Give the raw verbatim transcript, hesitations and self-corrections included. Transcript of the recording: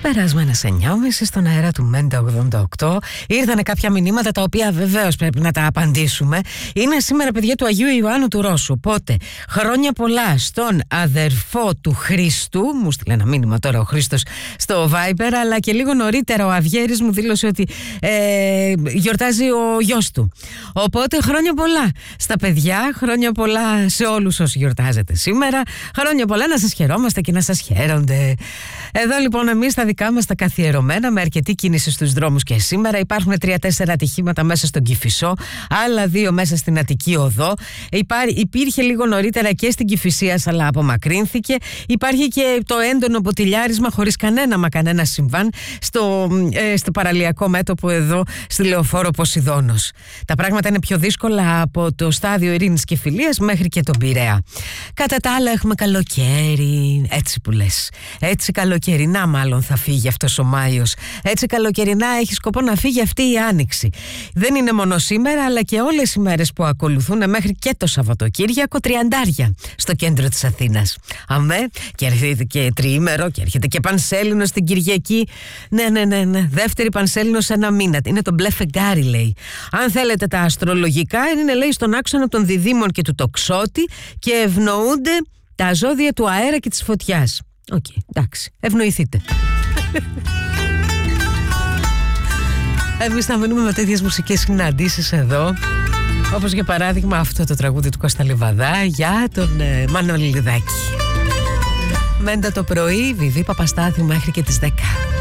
Περάσμενα σε εννιά και μισή στον αέρα του Μέντα ογδόντα οκτώ. Ήρθανε κάποια μηνύματα τα οποία βεβαίως πρέπει να τα απαντήσουμε. Είναι σήμερα, παιδιά, του Αγίου Ιωάννου του Ρώσου. Οπότε, χρόνια πολλά στον αδερφό του Χρήστου. Μου στείλε ένα μήνυμα τώρα ο Χρήστος στο Viber, αλλά και λίγο νωρίτερα ο Αυγέρης μου δήλωσε ότι ε, γιορτάζει ο γιος του. Οπότε, χρόνια πολλά στα παιδιά, χρόνια πολλά σε όλους όσοι γιορτάζετε σήμερα. Χρόνια πολλά, να σας χαιρόμαστε και να σας χαίρονται. Εδώ λοιπόν εμείς τα δικά μας τα καθιερωμένα, με αρκετή κίνηση στους δρόμους και σήμερα. Υπάρχουν τρία-τέσσερα ατυχήματα μέσα στον Κηφισό, άλλα δύο μέσα στην Αττική Οδό. Υπά, υπήρχε λίγο νωρίτερα και στην Κηφισίας, αλλά απομακρύνθηκε. Υπάρχει και το έντονο ποτηλιάρισμα χωρίς κανένα μα κανένα συμβάν στο, ε, στο παραλιακό μέτωπο εδώ στη Λεωφόρο Ποσειδώνος. Τα πράγματα είναι πιο δύσκολα από το στάδιο Ειρήνης και Φιλίας μέχρι και τον Πειραιά. Κατά τα άλλα έχουμε καλοκαίρι, έτσι που λες. Έτσι καλοκαιρινά μάλλον θα φύγει αυτός ο Μάιος. Έτσι καλοκαιρινά έχει σκοπό να φύγει αυτή η Άνοιξη. Δεν είναι μόνο σήμερα, αλλά και όλες οι μέρες που ακολουθούν μέχρι και το Σαββατοκύριακο, τριαντάρια στο κέντρο της Αθήνας. Αμέ, και έρχεται και τριήμερο και έρχεται και Πανσέλινο στην Κυριακή. Ναι, ναι, ναι, ναι. Δεύτερη Πανσέλινο σε ένα μήνα. Είναι το μπλε φεγγάρι, λέει. Αν θέλετε τα αστρολογικά, είναι, λέει, στον άξονα των διδήμων και του τοξότη και ευνοούνται τα ζώδια του αέρα και της φωτιάς. Οκ, okay, εντάξει, ευνοηθείτε. Εμείς θα μείνουμε με τέτοιες μουσικές συναντήσεις εδώ, όπως για παράδειγμα αυτό το τραγούδι του Κώστα Λιβαδά για τον ε, Μανώλη Λιδάκη. Μέντα το πρωί, Βιβί Παπαστάθη μέχρι και τις δέκα.